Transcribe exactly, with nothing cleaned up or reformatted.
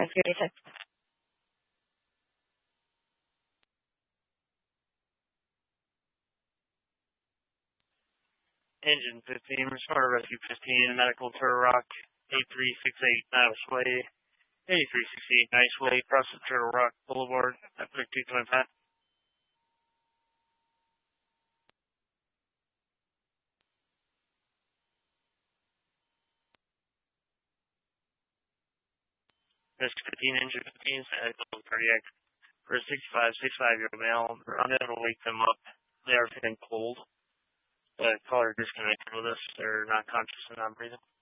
thirty-six. Engine fifteen, Restore Rescue fifteen, Medical Turtle Rock, eight three six eight Nice Way, eighty-three sixty-eight Nice Way, across the Turtle Rock Boulevard, at fifty twenty-five. Rescue fifteen, Engine fifteen, Medical Cardiac, for a sixty-five, sixty-five-year-old male. We're unable to wake them up. They are feeling cold. The caller disconnected with us. They're not conscious and not breathing.